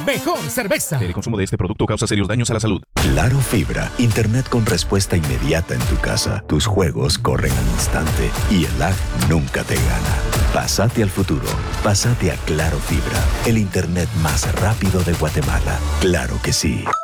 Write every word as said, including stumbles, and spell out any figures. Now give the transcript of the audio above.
mejor cerveza. El consumo de este producto causa serios daños a la salud. Claro Fibra, internet con respuesta inmediata en tu casa. Tus juegos corren al instante y el lag nunca te gana. Pásate al futuro. Pásate a Claro Fibra, el internet más rápido de Guatemala. Claro que sí.